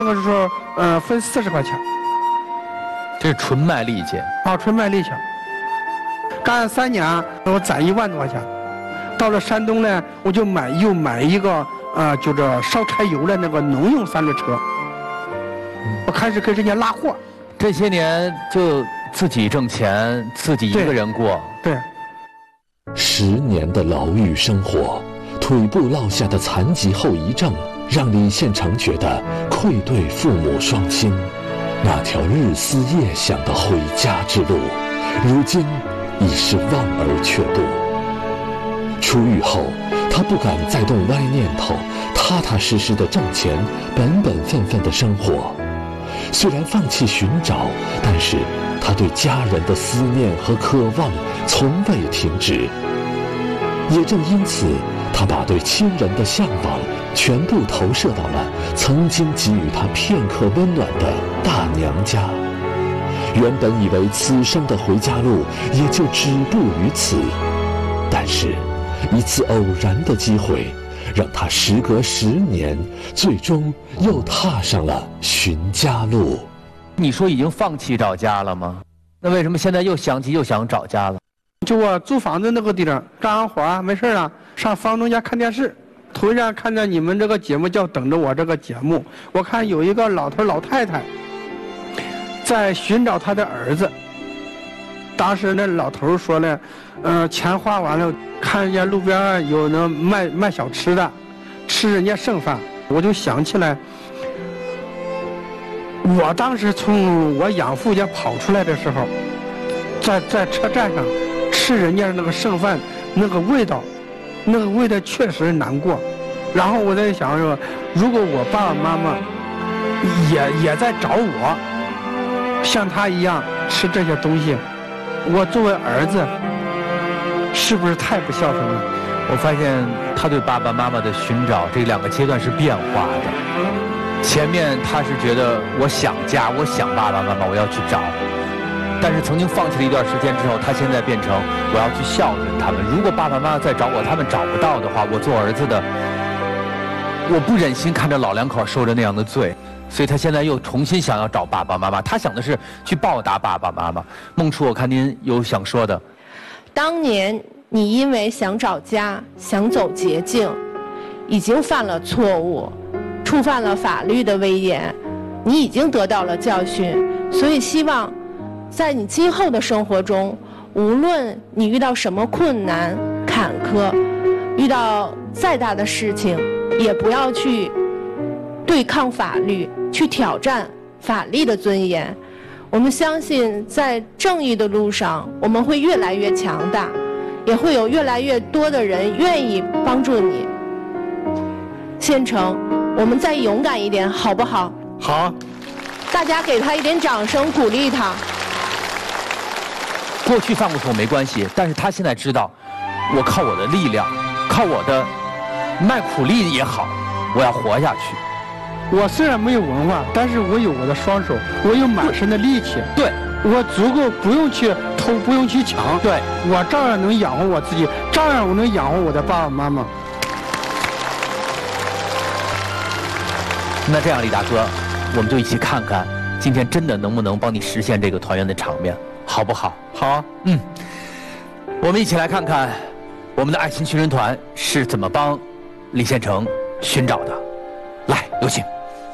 那个时候分40块钱。 这是纯卖力气啊，纯卖力气。干3年，我攒1万多块钱。到了山东呢，我就又买一个就是烧柴油的那个农用3轮车。我开始给人家拉货。 这些年就自己挣钱，自己一个人过。 对。 10年的牢狱生活，腿部落下的残疾后遗症，让李献成觉得愧对父母双亲。那条日思夜想的回家之路，如今已是望而却步。出狱后，他不敢再动歪念头，踏踏实实的挣钱，本本分分的生活。虽然放弃寻找，但是他对家人的思念和渴望从未停止。也正因此，他把对亲人的向往全部投射到了曾经给予他片刻温暖的大娘家。原本以为此生的回家路也就止步于此，但是一次偶然的机会，让他时隔10年，最终又踏上了寻家路。 你说已经放弃找家了吗？那为什么现在又想起又想找家了？ 就我租房子那个地方，干完活没事啊，上房东家看电视，突然看着你们这个节目叫等着我这个节目，我看有一个老头老太太在寻找他的儿子。当时那老头说呢，钱花完了，看人家路边有那卖小吃的，吃人家剩饭，我就想起来，我当时从我养父家跑出来的时候，在车站上吃人家那个剩饭，那个味道确实难过。然后我在想说，如果我爸爸妈妈也在找我，像他一样吃这些东西，我作为儿子是不是太不孝顺了？ 我发现他对爸爸妈妈的寻找这2个阶段是变化的。前面他是觉得我想家，我想爸爸妈妈，我要去找。但是曾经放弃了一段时间之后，他现在变成我要去孝顺他们。如果爸爸妈妈再找我，他们找不到的话，我做儿子的，我不忍心看着老2口受着那样的罪，所以他现在又重新想要找爸爸妈妈。他想的是去报答爸爸妈妈。孟初，我看您有想说的。 当年你因为想找家，想走捷径，已经犯了错误，触犯了法律的威严，你已经得到了教训，所以希望在你今后的生活中，无论你遇到什么困难坎坷，遇到再大的事情，也不要去对抗法律，去挑战法律的尊严。我们相信在正义的路上，我们会越来越强大，也会有越来越多的人愿意帮助你。献成，我们再勇敢一点，好不好？ 好。 大家给他一点掌声，鼓励他。 过去犯过错没关系，但是他现在知道，我靠我的力量，靠我的卖苦力也好，我要活下去。 我虽然没有文化，但是我有我的双手，我有满身的力气。 对， 我足够不用去偷，不用去抢。 对， 我照样能养活我自己，照样我能养活我的爸爸妈妈。 那这样，李大哥，我们就一起看看，今天真的能不能帮你实现这个团圆的场面，好不好？ 好。 我们一起来看看我们的爱心寻人团是怎么帮李献成寻找的。来，有请。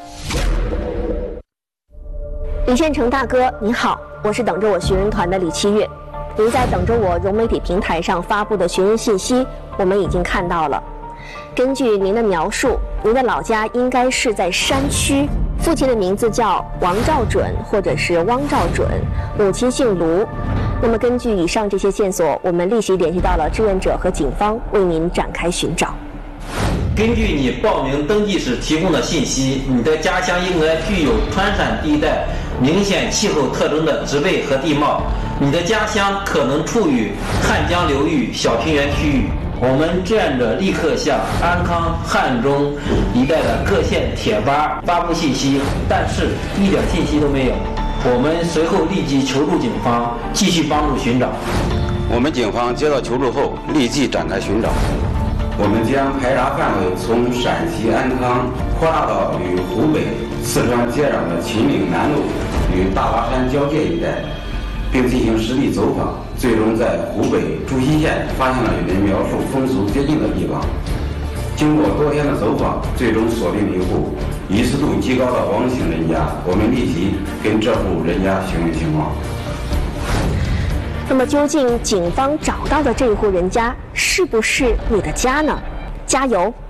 李献成大哥您好，我是等着我寻人团的李七月。您在等着我融媒体平台上发布的寻人信息，我们已经看到了。根据您的描述，您的老家应该是在山区，父亲的名字叫王兆准或者是汪兆准，母亲姓卢。那么根据以上这些线索，我们立即联系到了志愿者和警方，为您展开寻找。 根据你报名登记时提供的信息，你的家乡应该具有川陕地带明显气候特征的植被和地貌，你的家乡可能处于汉江流域小平原区域。我们志愿者立刻向安康、汉中一带的各县贴吧发布信息，但是一点信息都没有。我们随后立即求助警方，继续帮助寻找。 我们警方接到求助后，立即展开寻找。我们将排查范围从陕西安康扩大到与湖北、 四川接壤的秦岭南路与大巴山交界一带，并进行实地走访，最终在湖北朱溪县发现了与人描述风俗接近的地方。经过多天的走访，最终锁定了一户疑似度极高的王姓人家，我们立即跟这户人家询问情况。 那么，究竟警方找到的这户人家是不是你的家呢？加油！